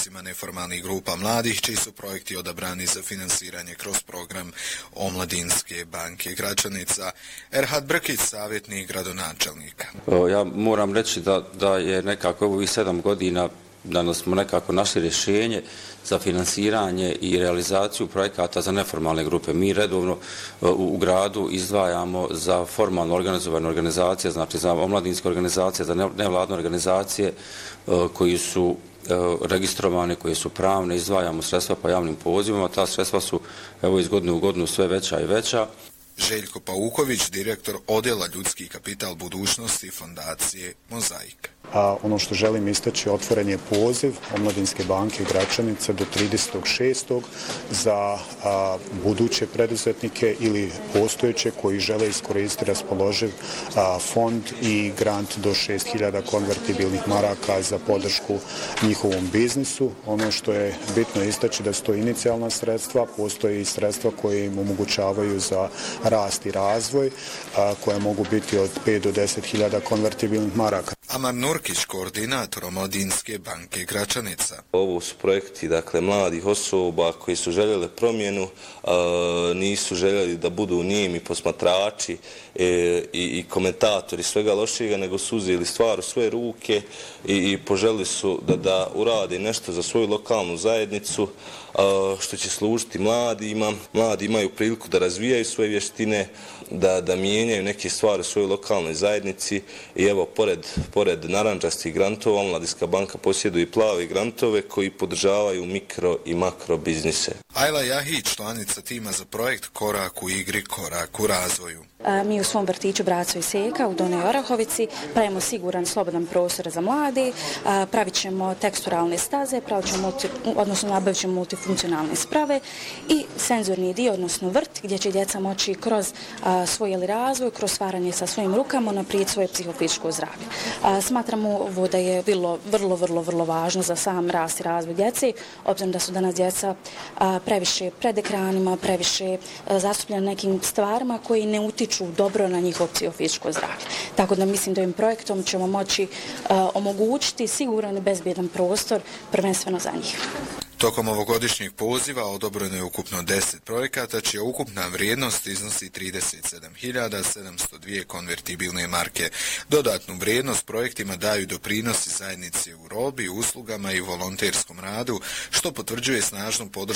učesnicima neformalnih grupa mladih, čiji su projekti odabrani za finansiranje kroz program Omladinske banke Gračanica. Erhad Brkić, savjetnik gradonačelnika. Ja moram reći da je nekako ovih 7 godina da smo nekako našli rješenje za finansiranje i realizaciju projekata za neformalne grupe. Mi redovno u gradu izdvajamo za formalno organizovane organizacije, znači za omladinske organizacije, za nevladne organizacije koji su registrovane, koje su pravne, izdvajamo sredstva po javnim pozivima. Ta sredstva su evo iz godine u godinu sve veća i veća. Željko Pauković, direktor Odjela Ljudski kapital budućnosti Fondacije Mozaik. Ono što želim istaći, otvoren je poziv Omladinske banke Gračanica do 30.6. za buduće preduzetnike ili postojeće koji žele iskoristiti raspoloživ fond i grant do 6.000 konvertibilnih maraka za podršku njihovom biznisu. Ono što je bitno istaći da su to inicijalna sredstva, postoje i sredstva koje im omogućavaju za rast i razvoj, koje mogu biti od 5 do 10.000 konvertibilnih maraka. Amar Nurkić, koordinator Omladinske banke Gračanica. Ovo su projekti, dakle, mladih osoba koji su željeli promjenu, nisu željeli da budu nijemi posmatrači i komentatori svega lošega, nego su uzeli stvar u svoje ruke i poželjeli su da urade nešto za svoju lokalnu zajednicu, što će služiti mladima. Mladi imaju priliku da razvijaju svoje vještine, da mijenjaju neke stvari u svojoj lokalnoj zajednici i evo, pored narandžastih grantova, Omladinska banka posjeduje i plave grantove koji podržavaju mikro i makro biznise. Ajla Jahić, članica tima za projekt Korak u igri, korak u razvoju. Mi u svom vrtiću Braco i Seka u Donjoj Orahovici pravimo siguran slobodan prostor za mlade, pravit ćemo teksturalne staze, nabavit ćemo multifunkcionalne sprave i senzorni dio, odnosno vrt, gdje će djeca moći kroz svoj razvoj, kroz stvaranje sa svojim rukama unaprijediti svoje psihofizičko zdravlje. Smatramo ovo da je vrlo važno za sam rast i razvoj djece, obzirom da su danas djeca previše pred ekranima, previše zastupljene nekim stvarima koji ne utiču dobro na njihovo psihofizičko zdravlje. Tako da mislim da ovim projektom ćemo moći omogućiti siguran i bezbjedan prostor prvenstveno za njih. Tokom ovogodišnjeg poziva odobreno je ukupno 10 projekata, čija ukupna vrijednost iznosi 37.702 konvertibilne marke. Dodatnu vrijednost projektima daju doprinosi zajednice u robi, uslugama i volonterskom radu, što potvrđuje snažnu podršku